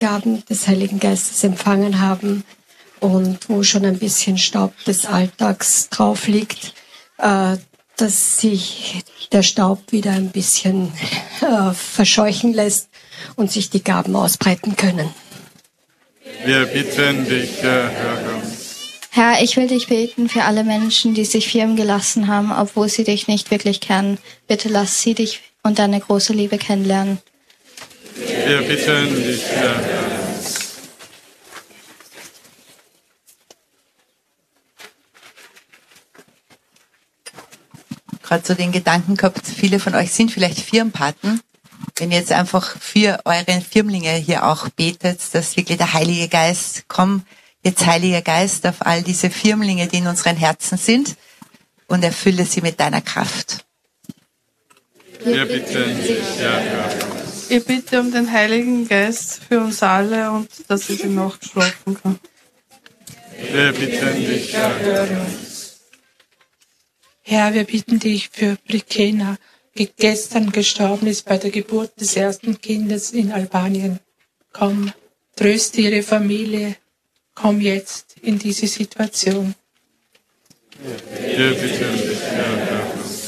Gaben des Heiligen Geistes empfangen haben und wo schon ein bisschen Staub des Alltags drauf liegt, dass sich der Staub wieder ein bisschen verscheuchen lässt und sich die Gaben ausbreiten können. Wir bitten dich, höre uns. Herr, ich will dich beten für alle Menschen, die sich firmen gelassen haben, obwohl sie dich nicht wirklich kennen. Bitte lass sie dich und deine große Liebe kennenlernen. Wir bitten dich, höre uns. Gerade so den Gedanken gehabt, viele von euch sind vielleicht Firmenpaten. Wenn ihr jetzt einfach für eure Firmlinge hier auch betet, dass wirklich der Heilige Geist, komm, jetzt Heiliger Geist, auf all diese Firmlinge, die in unseren Herzen sind, und erfülle sie mit deiner Kraft. Wir bitten dich, höre uns. Ich bitte um den Heiligen Geist für uns alle und dass ich die Nacht schlafen kann. Wir bitten dich, höre uns. Herr, wir bitten dich für Brikena, die gestern gestorben ist bei der Geburt des ersten Kindes in Albanien. Komm, tröste ihre Familie. Komm jetzt in diese Situation. Wir bitten dich, höre uns.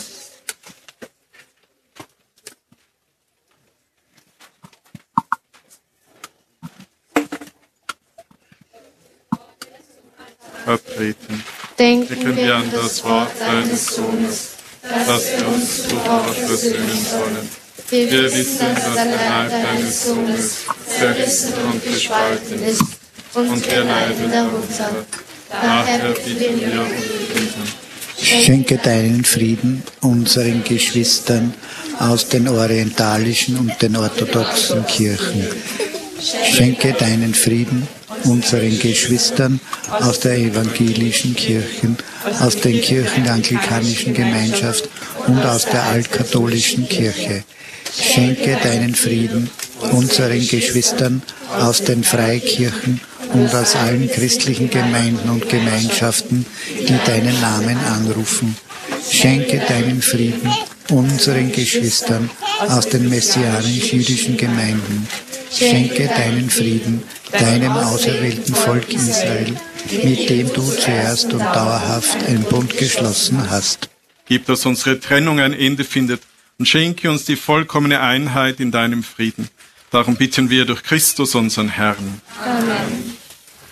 Vertreten. Denken wir an das Wort deines Sohnes, das wir uns zu Gott versöhnen sollen. Wir wissen, dass der Leib deines Sohnes zerrissen und gespalten ist, und wir leiden darunter. Daher bitten wir um Frieden. Schenke deinen Frieden unseren Geschwistern aus den orientalischen und den orthodoxen Kirchen. Schenke deinen Frieden unseren Geschwistern aus der evangelischen Kirchen, aus den Kirchen der anglikanischen Gemeinschaft und aus der altkatholischen Kirche. Schenke deinen Frieden unseren Geschwistern aus den Freikirchen und aus allen christlichen Gemeinden und Gemeinschaften, die deinen Namen anrufen. Schenke deinen Frieden unseren Geschwistern aus den messianisch-jüdischen Gemeinden. Schenke deinen Frieden deinem auserwählten Volk Israel, mit dem du zuerst und dauerhaft einen Bund geschlossen hast. Gib, dass unsere Trennung ein Ende findet und schenke uns die vollkommene Einheit in deinem Frieden. Darum bitten wir durch Christus, unseren Herrn. Amen.